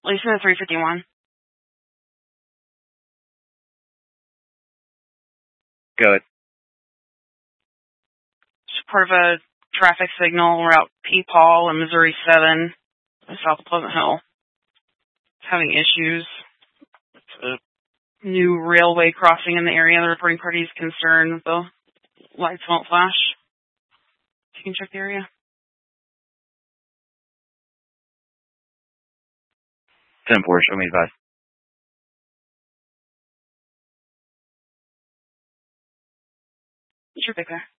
Lisa 351. Good. Support of a traffic signal route P. Paul and Missouri 7, south of Pleasant Hill. It's having issues. It's a new railway crossing in the area. The reporting party is concerned that the lights won't flash. You can check the area. 10-4, show me advice. Sure, pick there.